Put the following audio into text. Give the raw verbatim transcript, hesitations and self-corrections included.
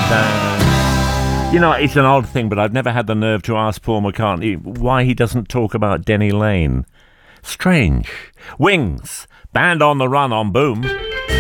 da. You know, it's an odd thing, but I've never had the nerve to ask Paul McCartney why he doesn't talk about Denny Lane. Strange. Wings, Band on the Run on Boom.